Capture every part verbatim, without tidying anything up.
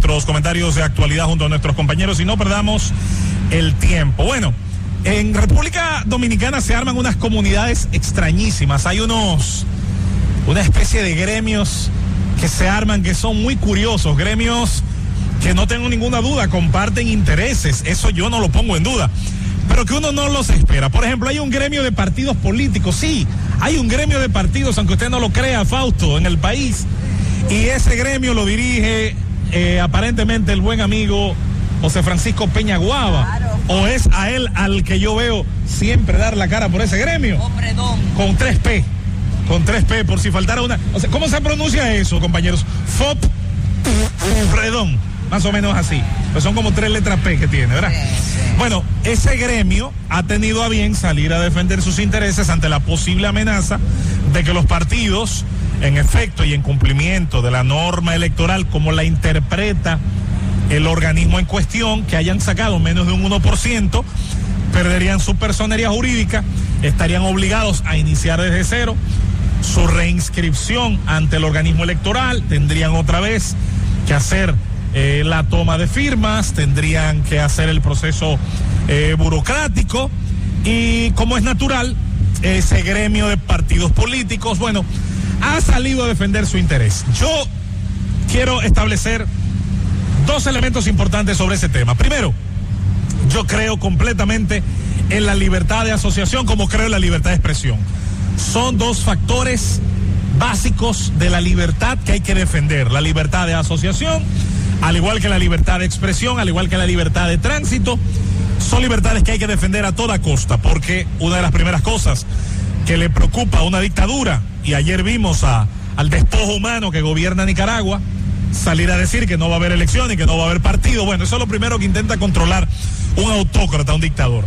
nuestros comentarios de actualidad junto a nuestros compañeros y no perdamos el tiempo. Bueno, en República Dominicana se arman unas comunidades extrañísimas. Hay unos, una especie de gremios que se arman que son muy curiosos, gremios que no tengo ninguna duda, comparten intereses, eso yo no lo pongo en duda, pero que uno no los espera. Por ejemplo, hay un gremio de partidos políticos, sí, hay un gremio de partidos, aunque usted no lo crea, Fausto, en el país, y ese gremio lo dirige eh, aparentemente el buen amigo José Francisco Peña Guava, claro, o es a él al que yo veo siempre dar la cara por ese gremio, con tres P, con tres P, por si faltara una, o sea, ¿cómo se pronuncia eso, compañeros? Fop Redón, más o menos así, pues son como tres letras P que tiene, ¿verdad? Sí, sí. Bueno, ese gremio ha tenido a bien salir a defender sus intereses ante la posible amenaza de que los partidos, en efecto y en cumplimiento de la norma electoral como la interpreta el organismo en cuestión, que hayan sacado menos de un uno por ciento, perderían su personería jurídica, estarían obligados a iniciar desde cero su reinscripción ante el organismo electoral, tendrían otra vez que hacer eh, la toma de firmas, tendrían que hacer el proceso eh, burocrático y, como es natural, ese gremio de partidos políticos, bueno, ha salido a defender su interés. Yo quiero establecer dos elementos importantes sobre ese tema. Primero, yo creo completamente en la libertad de asociación como creo en la libertad de expresión. Son dos factores básicos de la libertad que hay que defender. La libertad de asociación, al igual que la libertad de expresión, al igual que la libertad de tránsito, son libertades que hay que defender a toda costa, porque una de las primeras cosas que le preocupa a una dictadura, y ayer vimos a, al despojo humano que gobierna Nicaragua salir a decir que no va a haber elección y que no va a haber partido. Bueno, eso es lo primero que intenta controlar un autócrata, un dictador.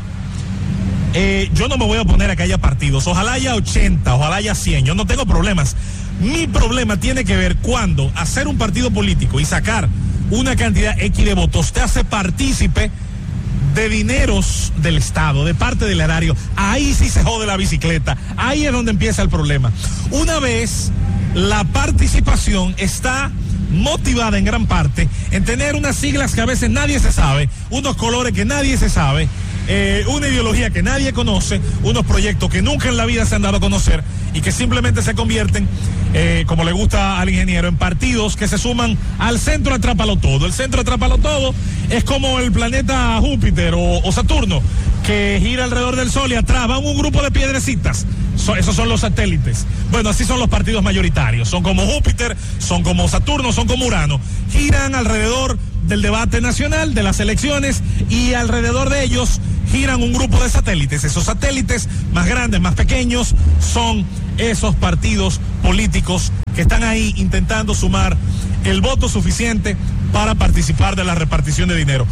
Eh, yo no me voy a oponer a que haya partidos, ojalá haya ochenta, ojalá haya cien, yo no tengo problemas. Mi problema tiene que ver cuando hacer un partido político y sacar una cantidad X de votos te hace partícipe de dineros del Estado, de parte del erario. Ahí sí se jode la bicicleta, ahí es donde empieza el problema. Una vez la participación está motivada en gran parte en tener unas siglas que a veces nadie se sabe, unos colores que nadie se sabe, eh, una ideología que nadie conoce, unos proyectos que nunca en la vida se han dado a conocer y que simplemente se convierten, eh, como le gusta al ingeniero, en partidos que se suman al centro Atrápalo Todo. El centro Atrápalo Todo es como el planeta Júpiter o, o Saturno, que gira alrededor del Sol y atrás va un grupo de piedrecitas. So, esos son los satélites. Bueno, así son los partidos mayoritarios. Son como Júpiter, son como Saturno, son como Urano. Giran alrededor del debate nacional, de las elecciones, y alrededor de ellos giran un grupo de satélites. Esos satélites, más grandes, más pequeños, son esos partidos políticos que están ahí intentando sumar el voto suficiente para participar de la repartición de dinero.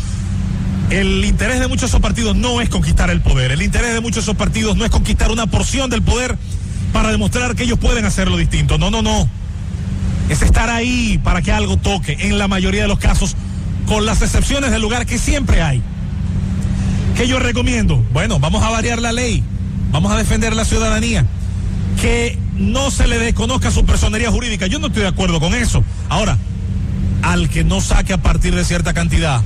El interés de muchos de esos partidos no es conquistar el poder. El interés de muchos de esos partidos no es conquistar una porción del poder para demostrar que ellos pueden hacerlo distinto. No, no, no. Es estar ahí para que algo toque, en la mayoría de los casos, con las excepciones del lugar que siempre hay. ¿Qué yo recomiendo? Bueno, vamos a variar la ley, vamos a defender la ciudadanía, que no se le desconozca su personería jurídica. Yo no estoy de acuerdo con eso. Ahora, al que no saque a partir de cierta cantidad,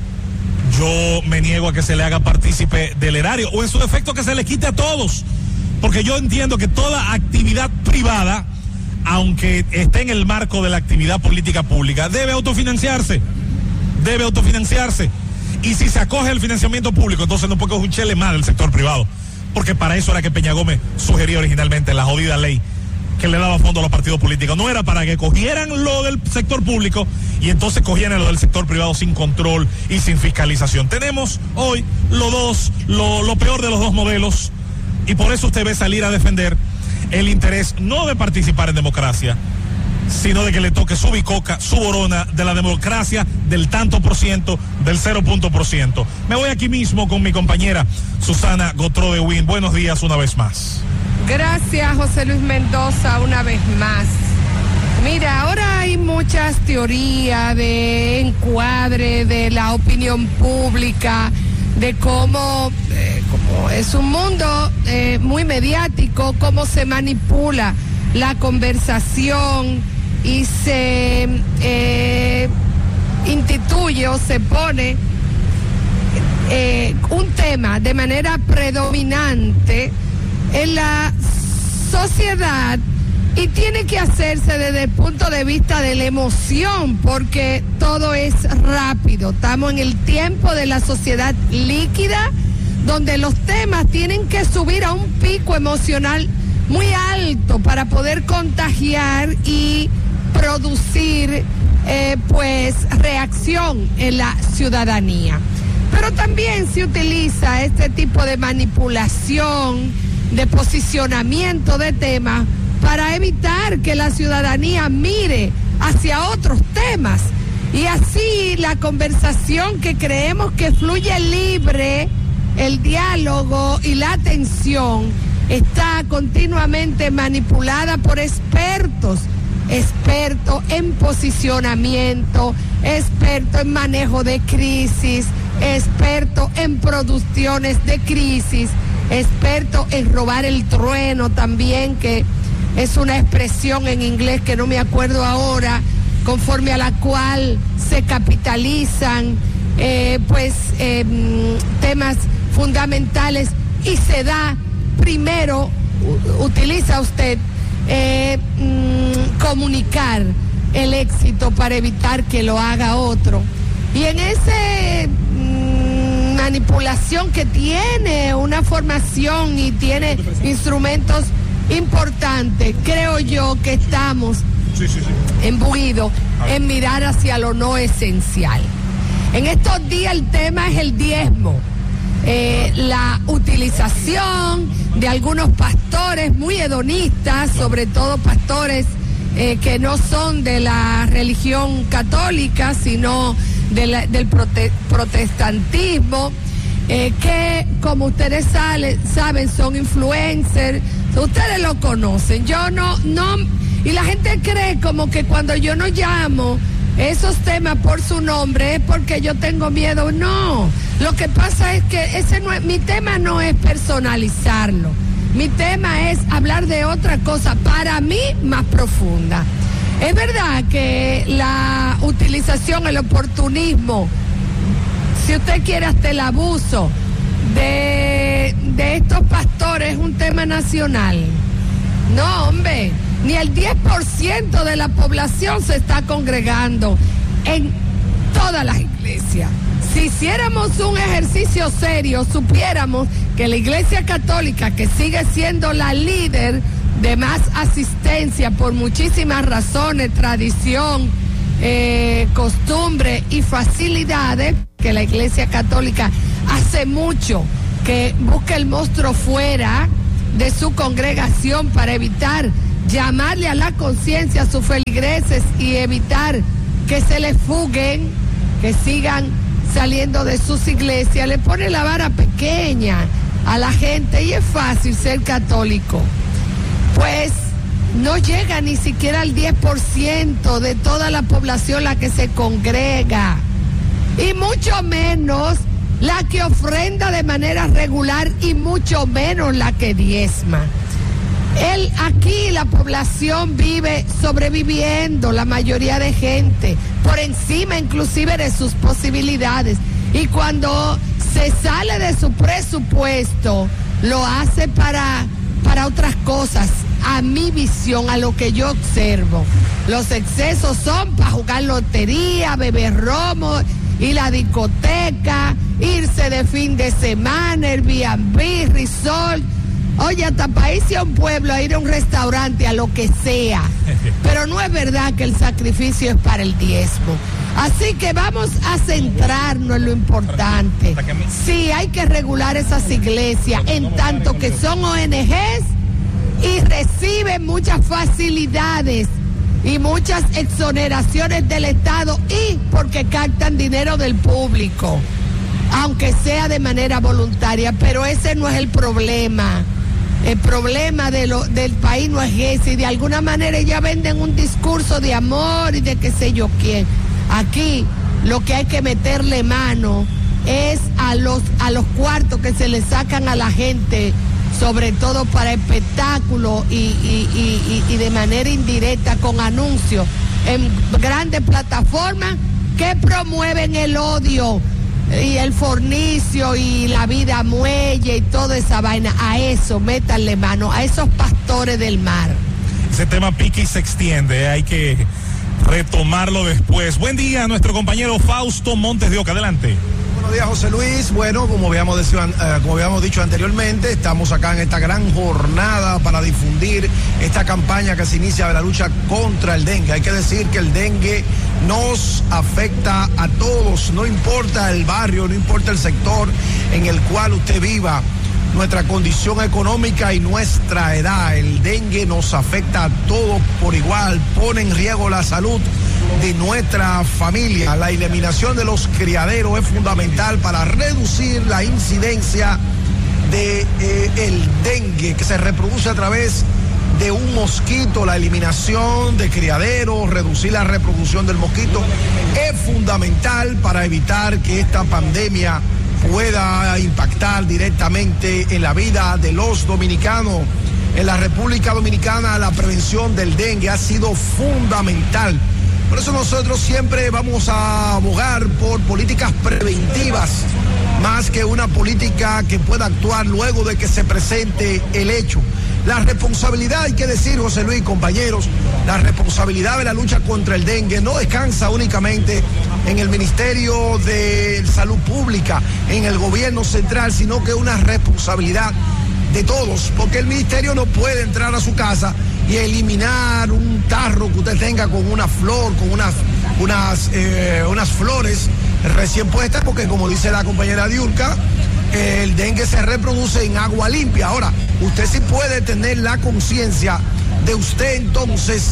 yo me niego a que se le haga partícipe del erario, o en su defecto que se le quite a todos, porque yo entiendo que toda actividad privada, aunque esté en el marco de la actividad política pública, debe autofinanciarse, debe autofinanciarse, y si se acoge al financiamiento público, entonces no puede coger un chele más del sector privado, porque para eso era que Peña Gómez sugería originalmente la jodida ley que le daba fondo a los partidos políticos. No era para que cogieran lo del sector público y entonces cogieran lo del sector privado sin control y sin fiscalización. Tenemos hoy los dos, lo, lo peor de los dos modelos, y por eso usted ve salir a defender el interés no de participar en democracia, sino de que le toque su bicoca, su borona de la democracia del tanto por ciento, del cero punto por ciento. Me voy aquí mismo con mi compañera Susana Gotró de Win. Buenos días una vez más. Gracias, José Luis Mendoza, una vez más. Mira, ahora hay muchas teorías de encuadre de la opinión pública, de cómo, eh, cómo es un mundo eh, muy mediático, cómo se manipula la conversación y se eh, instituye o se pone eh, un tema de manera predominante en la sociedad y tiene que hacerse desde el punto de vista de la emoción, porque todo es rápido. Estamos en el tiempo de la sociedad líquida, donde los temas tienen que subir a un pico emocional muy alto para poder contagiar y producir eh, pues reacción en la ciudadanía. Pero también se utiliza este tipo de manipulación, de posicionamiento de temas para evitar que la ciudadanía mire hacia otros temas y así la conversación que creemos que fluye libre, el diálogo y la atención está continuamente manipulada por expertos, expertos en posicionamiento, expertos en manejo de crisis, expertos en producciones de crisis, expertos en robar el trueno también, que es una expresión en inglés que no me acuerdo ahora, conforme a la cual se capitalizan eh, pues eh, temas fundamentales y se da primero, utiliza usted eh, mm, comunicar el éxito para evitar que lo haga otro. Y en esa mm, manipulación que tiene una formación y tiene instrumentos importantes, creo yo que estamos sí, sí, sí. embuidos en mirar hacia lo no esencial. En estos días el tema es el diezmo. Eh, la utilización de algunos pastores muy hedonistas, sobre todo pastores eh, que no son de la religión católica, sino de la, del prote protestantismo, eh, que como ustedes sale, saben son influencers, ustedes lo conocen, yo no, no, y la gente cree como que cuando yo no llamo esos temas por su nombre es porque yo tengo miedo. No, lo que pasa es que ese no es, mi tema no es personalizarlo, mi tema es hablar de otra cosa, para mí más profunda. Es verdad que la utilización, el oportunismo, si usted quiere hasta el abuso de, de estos pastores es un tema nacional. No, hombre, ni el diez por ciento de la población se está congregando en todas las iglesias. Si hiciéramos un ejercicio serio, supiéramos que la Iglesia Católica, que sigue siendo la líder de más asistencia por muchísimas razones, tradición, eh, costumbre y facilidades, que la Iglesia Católica hace mucho que busca el monstruo fuera de su congregación para evitar llamarle a la conciencia a sus feligreses y evitar que se les fuguen, que sigan saliendo de sus iglesias, le pone la vara pequeña a la gente y es fácil ser católico. Pues no llega ni siquiera al diez por ciento de toda la población la que se congrega, y mucho menos la que ofrenda de manera regular y mucho menos la que diezma. Él, aquí la población vive sobreviviendo, la mayoría de gente, por encima inclusive de sus posibilidades. Y cuando se sale de su presupuesto, lo hace para, para otras cosas, a mi visión, a lo que yo observo. Los excesos son para jugar lotería, beber romo, ir a la discoteca, irse de fin de semana, Airbnb, resort. Oye, hasta para irse a un pueblo, a ir a un restaurante, a lo que sea. Pero no es verdad que el sacrificio es para el diezmo. Así que vamos a centrarnos en lo importante. Sí, hay que regular esas iglesias, en tanto que son O N Ges y reciben muchas facilidades y muchas exoneraciones del Estado, y porque captan dinero del público, aunque sea de manera voluntaria. Pero ese no es el problema. El problema de lo, del país no es ese, y de alguna manera ya venden un discurso de amor y de qué sé yo quién. Aquí lo que hay que meterle mano es a los, a los cuartos que se le sacan a la gente, sobre todo para espectáculo y, y, y, y de manera indirecta con anuncios en grandes plataformas que promueven el odio y el fornicio y la vida muelle y toda esa vaina. A eso, métanle mano, a esos pastores del mar. Ese tema pique y se extiende, hay que retomarlo después. Buen día a nuestro compañero Fausto Montes de Oca, adelante. Buenos días, José Luis. Bueno, como habíamos, dicho, eh, como habíamos dicho anteriormente, estamos acá en esta gran jornada para difundir esta campaña que se inicia de la lucha contra el dengue. Hay que decir que el dengue nos afecta a todos, no importa el barrio, no importa el sector en el cual usted viva, nuestra condición económica y nuestra edad. El dengue nos afecta a todos por igual, pone en riesgo la salud de nuestra familia. La eliminación de los criaderos es fundamental para reducir la incidencia de eh, el dengue que se reproduce a través de un mosquito. La eliminación de criaderos, reducir la reproducción del mosquito es fundamental para evitar que esta pandemia pueda impactar directamente en la vida de los dominicanos. En la República Dominicana la prevención del dengue ha sido fundamental. Por eso nosotros siempre vamos a abogar por políticas preventivas, más que una política que pueda actuar luego de que se presente el hecho. La responsabilidad, hay que decir, José Luis, compañeros, la responsabilidad de la lucha contra el dengue no descansa únicamente en el Ministerio de Salud Pública, en el gobierno central, sino que es una responsabilidad de todos, porque el ministerio no puede entrar a su casa y eliminar un tarro que usted tenga con una flor, con unas, unas, eh, unas flores recién puestas, porque como dice la compañera Diurka, el dengue se reproduce en agua limpia. Ahora, usted sí puede tener la conciencia de usted entonces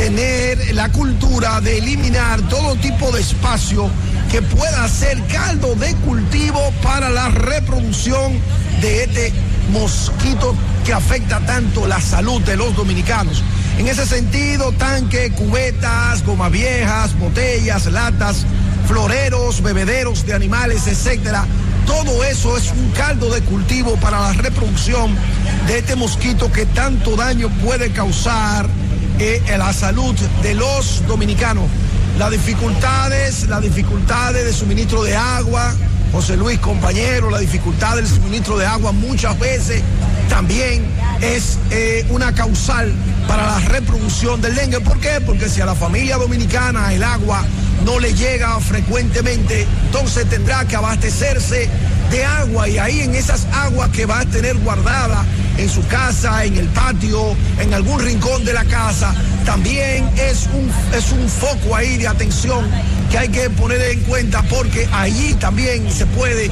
tener la cultura de eliminar todo tipo de espacio que pueda ser caldo de cultivo para la reproducción de este mosquito que afecta tanto la salud de los dominicanos. En ese sentido, tanques, cubetas, gomas viejas, botellas, latas, floreros, bebederos de animales, etcétera. Todo eso es un caldo de cultivo para la reproducción de este mosquito que tanto daño puede causar eh, en la salud de los dominicanos. Las dificultades, las dificultades de suministro de agua, José Luis, compañero, la dificultad del suministro de agua muchas veces también es eh, una causal para la reproducción del dengue. ¿Por qué? Porque si a la familia dominicana el agua no le llega frecuentemente, entonces tendrá que abastecerse de agua, y ahí en esas aguas que va a tener guardada en su casa, en el patio, en algún rincón de la casa, también es un, es un foco ahí de atención que hay que poner en cuenta, porque allí también se puede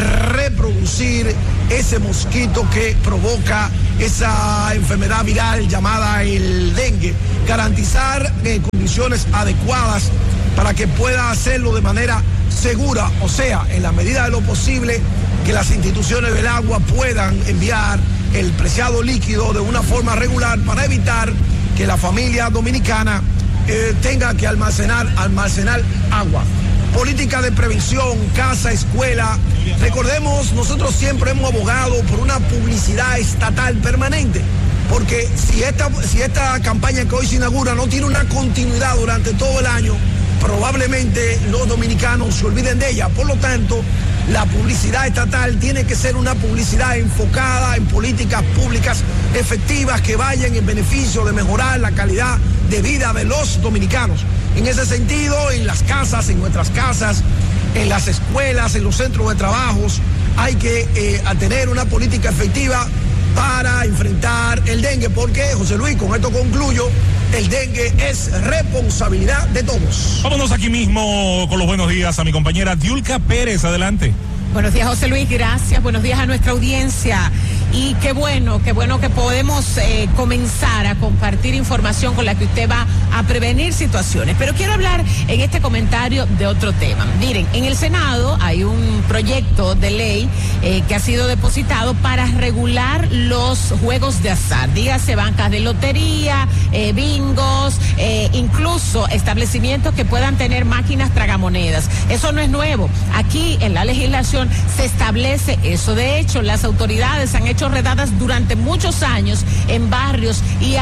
reproducir ese mosquito que provoca esa enfermedad viral llamada el dengue. Garantizar eh, condiciones adecuadas para que pueda hacerlo de manera segura, o sea, en la medida de lo posible, que las instituciones del agua puedan enviar el preciado líquido de una forma regular para evitar que la familia dominicana eh, tenga que almacenar, almacenar agua. Política de prevención, casa, escuela. Recordemos, nosotros siempre hemos abogado por una publicidad estatal permanente, porque si esta, si esta campaña que hoy se inaugura no tiene una continuidad durante todo el año, probablemente los dominicanos se olviden de ella. Por lo tanto, la publicidad estatal tiene que ser una publicidad enfocada en políticas públicas efectivas que vayan en beneficio de mejorar la calidad de vida de los dominicanos. En ese sentido, en las casas, en nuestras casas, en las escuelas, en los centros de trabajos, hay que eh, tener una política efectiva para enfrentar el dengue, porque, José Luis, con esto concluyo, el dengue es responsabilidad de todos. Vámonos aquí mismo con los buenos días a mi compañera Diurka Pérez, adelante. Buenos días, José Luis, gracias. Buenos días a nuestra audiencia. Y qué bueno, qué bueno que podemos eh, comenzar a compartir información con la que usted va a prevenir situaciones. Pero quiero hablar en este comentario de otro tema. Miren, en el Senado hay un proyecto de ley eh, que ha sido depositado para regular los juegos de azar. Dígase bancas de lotería, eh, bingos, eh, incluso establecimientos que puedan tener máquinas tragamonedas. Eso no es nuevo. Aquí en la legislación se establece eso. De hecho, las autoridades han hecho redadas durante muchos años en barrios y han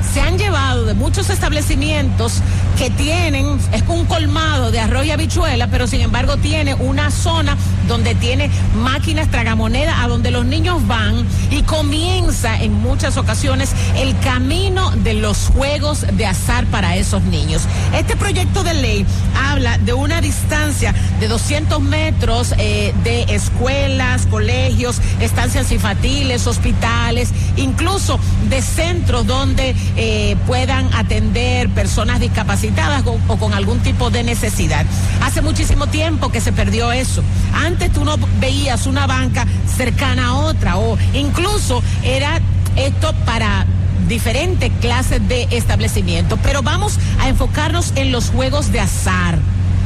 se han llevado de muchos establecimientos que tienen, es un colmado de arroz y habichuela, pero sin embargo tiene una zona donde tiene máquinas tragamonedas a donde los niños van y comienza en muchas ocasiones el camino de los juegos de azar para esos niños. Este proyecto de ley habla de una distancia de doscientos metros eh, de escuelas, colegios, estancias infantiles, hospitales, incluso de centros donde eh, puedan atender personas discapacitadas o, o con algún tipo de necesidad. Hace muchísimo tiempo que se perdió eso. Antes tú no veías una banca cercana a otra, o incluso era esto para diferentes clases de establecimientos, pero vamos a enfocarnos en los juegos de azar.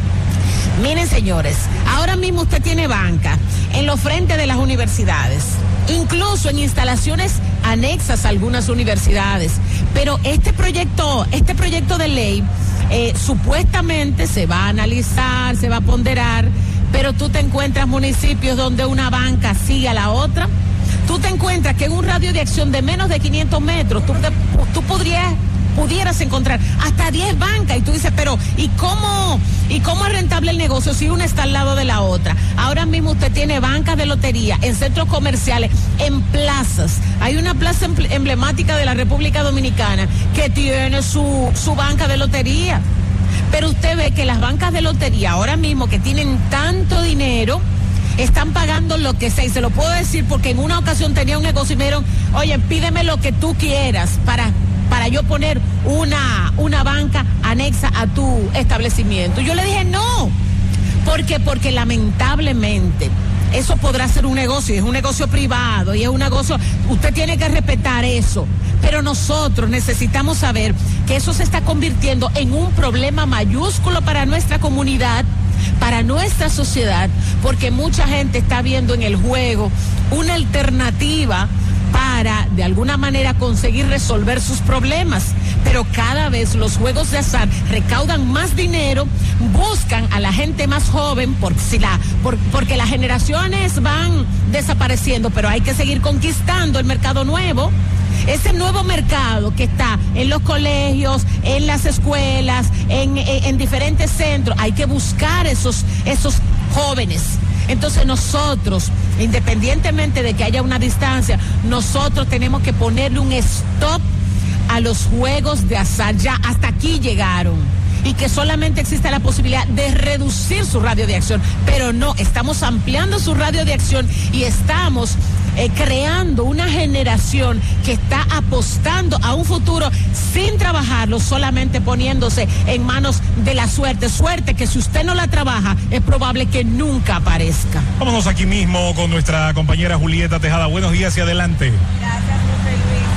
Miren, señores, ahora mismo usted tiene banca en los frentes de las universidades, incluso en instalaciones anexas a algunas universidades, pero este proyecto, este proyecto de ley eh, supuestamente se va a analizar, se va a ponderar, pero tú te encuentras municipios donde una banca sigue a la otra. Tú te encuentras que en un radio de acción de menos de quinientos metros, tú, te, tú podrías, pudieras encontrar hasta diez bancas, y tú dices, pero ¿y cómo, ¿y cómo es rentable el negocio si una está al lado de la otra? Ahora mismo usted tiene bancas de lotería en centros comerciales, en plazas. Hay una plaza emblemática de la República Dominicana que tiene su, su banca de lotería. Pero usted ve que las bancas de lotería ahora mismo, que tienen tanto dinero, están pagando lo que sea, y se lo puedo decir porque en una ocasión tenía un negocio y me dijeron, oye, pídeme lo que tú quieras para, para yo poner una, una banca anexa a tu establecimiento. Yo le dije, no, ¿por qué? Porque lamentablemente eso podrá ser un negocio, y es un negocio privado, y es un negocio, usted tiene que respetar eso, pero nosotros necesitamos saber que eso se está convirtiendo en un problema mayúsculo para nuestra comunidad, para nuestra sociedad, porque mucha gente está viendo en el juego una alternativa para, de alguna manera, conseguir resolver sus problemas. Pero cada vez los juegos de azar recaudan más dinero, buscan a la gente más joven, por, si la, por, porque las generaciones van desapareciendo, pero hay que seguir conquistando el mercado nuevo. Ese nuevo mercado que está en los colegios, en las escuelas, en, en, en diferentes centros, hay que buscar esos, esos jóvenes. Entonces nosotros, independientemente de que haya una distancia, nosotros tenemos que ponerle un stop a los juegos de azar. Ya hasta aquí llegaron. Y que solamente existe la posibilidad de reducir su radio de acción, pero no, estamos ampliando su radio de acción y estamos eh, creando una generación que está apostando a un futuro sin trabajarlo, solamente poniéndose en manos de la suerte, suerte que si usted no la trabaja es probable que nunca aparezca. Vámonos aquí mismo con nuestra compañera Julieta Tejada. Buenos días y adelante. Gracias, José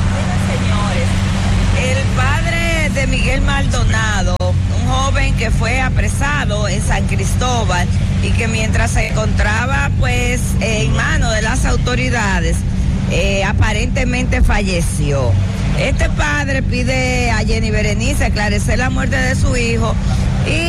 Luis. Bueno, señores, el padre de Miguel Maldonado, un joven que fue apresado en San Cristóbal y que mientras se encontraba pues en manos de las autoridades, eh, aparentemente falleció. Este padre pide a Jenny Berenice aclarecer la muerte de su hijo